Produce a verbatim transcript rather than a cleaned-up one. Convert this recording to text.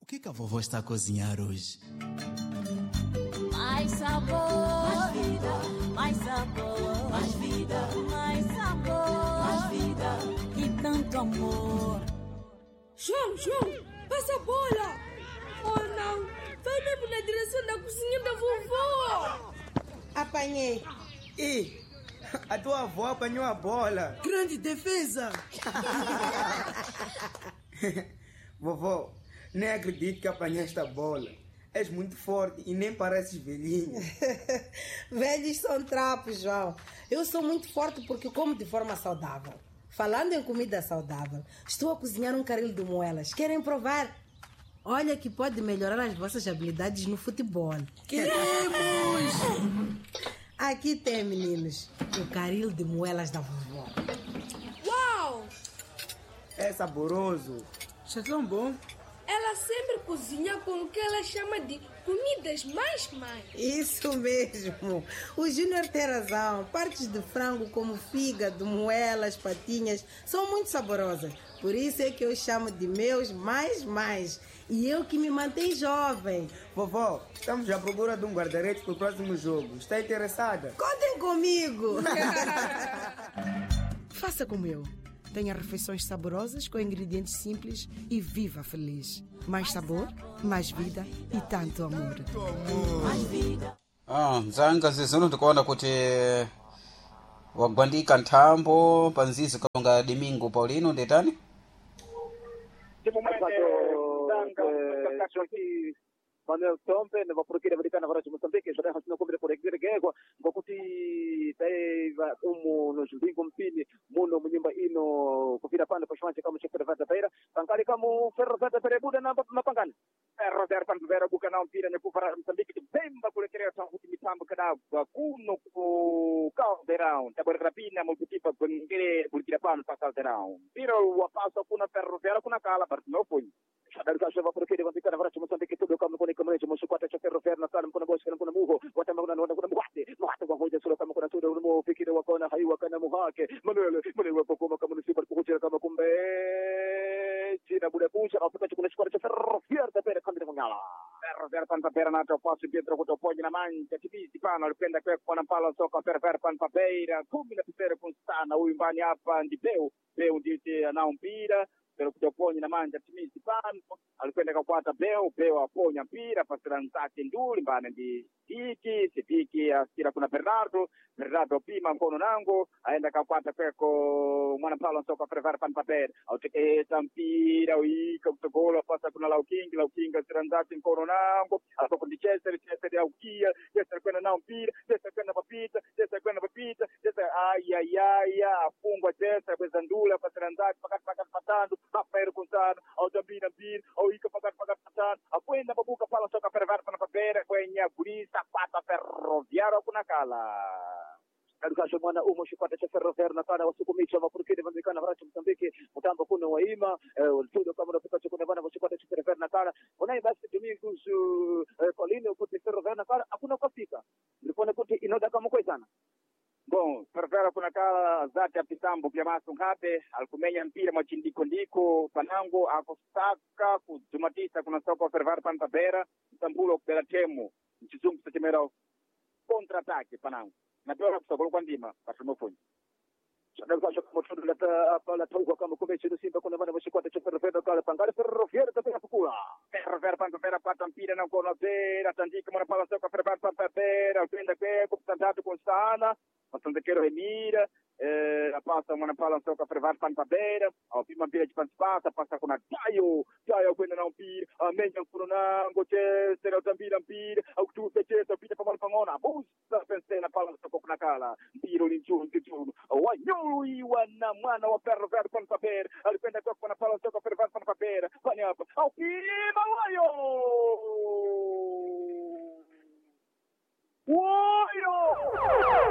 O que que a vovó está a cozinhar hoje? Mais sabor, mais vida, mais sabor, mais vida, mais sabor, mais vida e tanto amor. João, João, passa a bola! Oh não, vai mesmo na direção da cozinha da vovó! Apanhei. E a tua avó apanhou a bola. Grande defesa! Vovó, nem acredito que apanhaste a bola. És muito forte e nem pareces velhinho. Velhos são trapos, João. Eu sou muito forte porque como de forma saudável. Falando em comida saudável, estou a cozinhar um caril de moelas. Querem provar? Olha que pode melhorar as vossas habilidades no futebol. Queremos! Aqui tem, meninos, o caril de moelas da vovó. Uau! É saboroso. Isso é tão bom. Ela sempre cozinha com o que ela chama de comidas mais mais. Isso mesmo. O Júnior tem razão. Partes de frango como fígado, moelas, patinhas são muito saborosas. Por isso é que eu chamo de meus mais mais. E eu que me mantenho jovem. Vovó, estamos à procura de um guarda-redes para o próximo jogo. Está interessada? Contem comigo. Faça como eu. Tenha refeições saborosas com ingredientes simples e viva feliz. Mais sabor, mais vida e tanto amor. Ah, nzanga zizino ndikuona kuti wagwandika nthambo panzizi kalonga Domingo Paulino ndetani? Manuel Tompe ne vaporokera valikana varachi Moçambique já hasina kombe por egregwa ngokuti taiva umu no julingo mpini muno munyumba ino kufira pande pashwanje kama chefera vata paira pankali kama ferro vata pere buda na mapangani ferro der pan vera buka na mpira ne kufara Moçambique bemba kulekera tanguti mitambo kada kuno ku caldeirão tabora rapina multipa bengere bulkira pan pa caldeirão piro wa passa kuna ferro vera kuna kala part no foi Shadar kasha vaporokera valikana varachi Moçambique tudo kama kuna kamareje musukwata cha ferro vera na kala kuna bosi kuna muho watamba kuna kuna muhate muhate kwa hoja sura kama kuna tudo uno fikiri wakona haiwa kana muhake Manuel Manuel wapo kama kama nisiba kukuchira kama kumbe china bude kucha afuta kuna squadra cha ferro vera pera kandira mungala ferro vera pan papera na to passo Pietro kutoponya na manja kibisi pana alipenda kwa kwa pala soka ferro vera pan papera kumi na pera kunstana huyu mbani hapa ndipeu beu ndite anaompira pero kutoponya na manja timisi pana alikwenda kupata beo beo aponya mpira pasira nzake nduli mbane ndi iki sipiki asikira kuna Bernardo Bernardo pima mkono nango aenda kapata kweko mwana pala soka prevara pan papel autekeza mpira uika kutogola pasa kuna laukingi laukinga asira nzake mkono nango alako kundi Chester Chester ya ukia Chester kwenda na mpira Chester kwenda papita Chester kwenda papita Chester ay ay ay afungwa Chester kweza ndula pasira nzake pakati pakati patando Rafael Gonzalo au jambina mpira au ika pakati pakati patando akwenda babuka pala soka prevara pan papel kwenye gulisa pata ferroviario kuna kala Alukasho mwana umo shipata cha ferroviario na kana wasukumisha mapurukini vandikana varachi Moçambique mutambo kuna waima tudo kama unapika chakuna vana washipata cha ferroviario na kana unai basi Domingos Paulino kuti ferroviario na kana hakuna kufika nilipona kuti inoda kama kwa sana Bom, ferroviario kuna kala zati ya pitambo pia masu ngape alikumenya mpira machindiko ndiko panango akostaka kujumatisa kuna soko ferroviario pantapera mtambulo kupera temu mchizungu satemera kontra-ataque panango na pela kusokolo kwa ndima patumofoni Shadar kasha motondo lata pala togo kama kumechi no Simba kuna vana washikwata cha ferroviario kala pangale ferroviario tapera kukula ferroviario pantapera pata mpira na kona pera tandika mwana pala soka ferroviario pantapera kwenda kwa kutandatu konstana matondekero remira eh passa mwana pala soka ferroviario pantapera au pima mpira chipanspasa passa kuna tayo tayo kwenda na mpira amenya mfuno nango Chester utambira mpira au kutupe Chester pita pamana pangona busa pensena pala soka kuna kala mpira ulinchuru kichuru wanyui wana mwana wa ferroviario pantapera alikwenda kwa kuna pala soka ferroviario pantapera pani hapa au pima wayo wayo